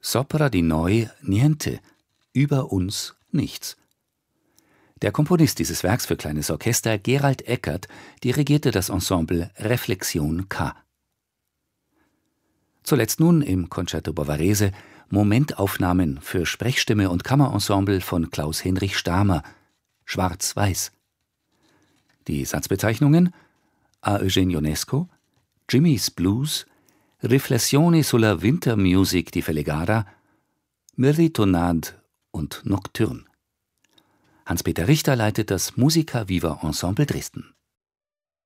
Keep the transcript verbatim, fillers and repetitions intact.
Sopra di noi niente, über uns nichts. Der Komponist dieses Werks für kleines Orchester, Gerald Eckert, dirigierte das Ensemble Reflexion K. Zuletzt nun im Concerto Bavarese Momentaufnahmen für Sprechstimme und Kammerensemble von Klaus-Hinrich Stamer, Schwarz-Weiß. Die Satzbezeichnungen: A Eugenio Ionesco, Jimmy's Blues, Riflessioni sulla Wintermusik di Fellegara, Meritonade und Nocturne. Hans-Peter Richter leitet das Musica Viva Ensemble Dresden.